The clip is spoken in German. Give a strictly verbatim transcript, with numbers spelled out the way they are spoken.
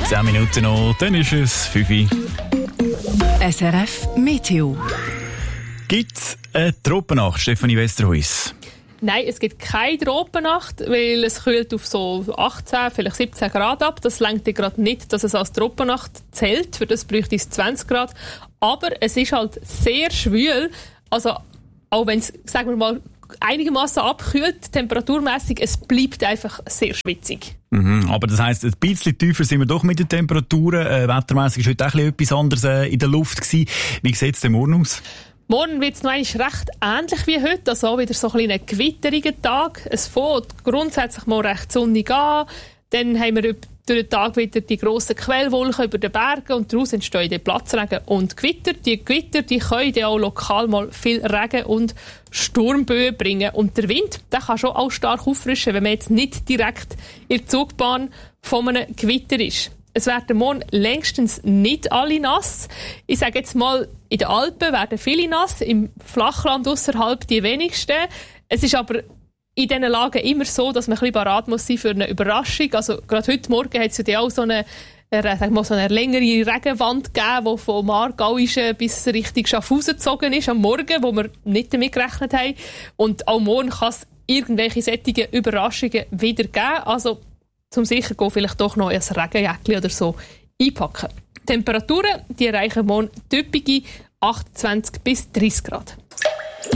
Zehn Minuten noch, dann ist es fünf Uhr. S R F Meteo. Gibt es eine Tropennacht, Stefanie Westerhuis? Nein, es gibt keine Tropennacht, weil es kühlt auf so achtzehn, vielleicht siebzehn Grad ab. Das reicht gerade nicht, dass es als Tropennacht zählt. Für das bräuchte es zwanzig Grad. Aber es ist halt sehr schwül. Also, auch wenn es, sagen wir mal, einigermaßen abkühlt, temperaturmässig, es bleibt einfach sehr schwitzig. Mhm, aber das heisst, ein bisschen tiefer sind wir doch mit den Temperaturen. Äh, wettermässig war heute auch etwas anderes äh, in der Luft gewesen. Wie sieht es denn morgen aus? Morgen wird es noch recht ähnlich wie heute, also auch wieder so ein bisschen gewitteriger Tag. Es fängt grundsätzlich mal recht sonnig an. Dann haben wir durch den Tag wieder die grossen Quellwolken über den Bergen und daraus entstehen dann Platzregen und Gewitter. Die Gewitter die können dann auch lokal mal viel Regen und Sturmböen bringen. Und der Wind der kann schon auch stark auffrischen, wenn man jetzt nicht direkt in der Zugbahn von einem Gewitter ist. Es werden morgen längstens nicht alle nass. Ich sage jetzt mal, in den Alpen werden viele nass, im Flachland ausserhalb die wenigsten. Es ist aber in diesen Lagen immer so, dass man ein bisschen parat muss sein für eine Überraschung. Also gerade heute Morgen hat es ja auch so eine, sag mal, so eine längere Regenwand gegeben, die vom Aargauischen bis Richtung Schaffhausen gezogen ist, am Morgen, wo wir nicht damit gerechnet haben. Und auch morgen kann es irgendwelche solche Überraschungen wieder geben. Also zum sicher gehen vielleicht doch noch ein Regenjäckchen oder so einpacken. Die Temperaturen die erreichen morgen typische achtundzwanzig bis dreißig Grad.